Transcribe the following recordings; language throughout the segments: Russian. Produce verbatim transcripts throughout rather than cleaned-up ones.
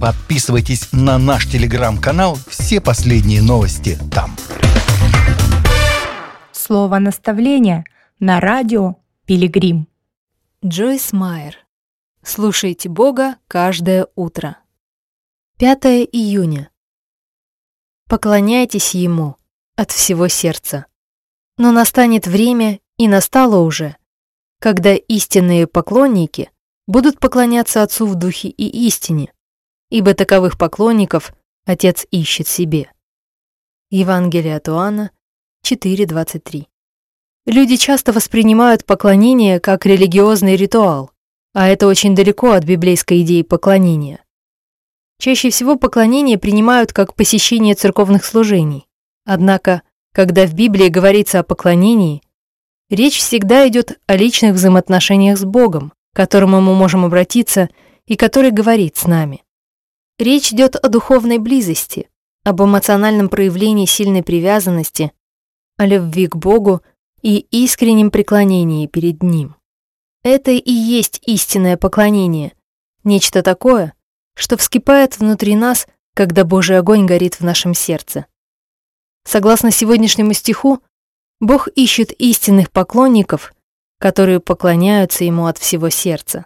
Подписывайтесь на наш телеграм-канал, все последние новости там. Слово наставления на радио Пилигрим. Джойс Майер. Слушайте Бога каждое утро. пятое июня. Поклоняйтесь Ему от всего сердца. Но настанет время, и настало уже, когда истинные поклонники будут поклоняться Отцу в Духе и истине, ибо таковых поклонников Отец ищет себе. Евангелие от Иоанна четыре двадцать три. Люди часто воспринимают поклонение как религиозный ритуал, а это очень далеко от библейской идеи поклонения. Чаще всего поклонение принимают как посещение церковных служений. Однако, когда в Библии говорится о поклонении, речь всегда идет о личных взаимоотношениях с Богом, к которому мы можем обратиться и который говорит с нами. Речь идет о духовной близости, об эмоциональном проявлении сильной привязанности, о любви к Богу и искреннем преклонении перед Ним. Это и есть истинное поклонение, нечто такое, что вскипает внутри нас, когда Божий огонь горит в нашем сердце. Согласно сегодняшнему стиху, Бог ищет истинных поклонников, которые поклоняются Ему от всего сердца.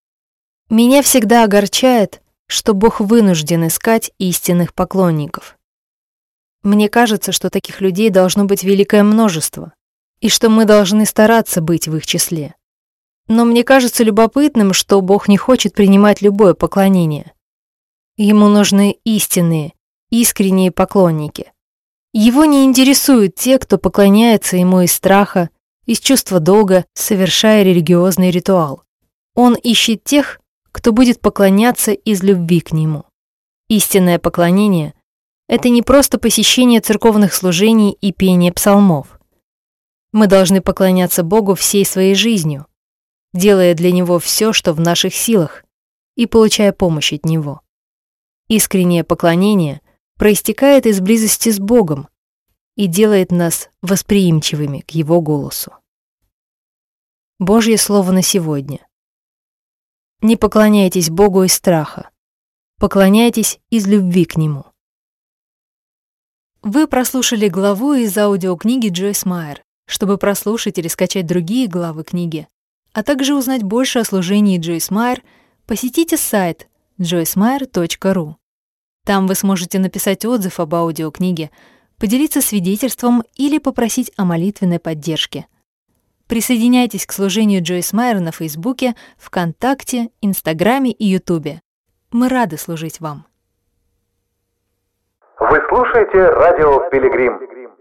Меня всегда огорчает, что Бог вынужден искать истинных поклонников. Мне кажется, что таких людей должно быть великое множество, и что мы должны стараться быть в их числе. Но мне кажется любопытным, что Бог не хочет принимать любое поклонение. Ему нужны истинные, искренние поклонники. Его не интересуют те, кто поклоняется Ему из страха, из чувства долга, совершая религиозный ритуал. Он ищет тех, кто будет поклоняться из любви к Нему. Истинное поклонение — это не просто посещение церковных служений и пение псалмов. Мы должны поклоняться Богу всей своей жизнью, делая для Него все, что в наших силах, и получая помощь от Него. Искреннее поклонение проистекает из близости с Богом и делает нас восприимчивыми к Его голосу. Божье слово на сегодня. Не поклоняйтесь Богу из страха, поклоняйтесь из любви к Нему. Вы прослушали главу из аудиокниги Джойс Майер. Чтобы прослушать или скачать другие главы книги, а также узнать больше о служении Джойс Майер, посетите сайт джойс майер точка ру. Там вы сможете написать отзыв об аудиокниге, поделиться свидетельством или попросить о молитвенной поддержке. Присоединяйтесь к служению Джойс Майер на Фейсбуке, ВКонтакте, Инстаграме и Ютубе. Мы рады служить вам. Вы слушаете радио Пилигрим.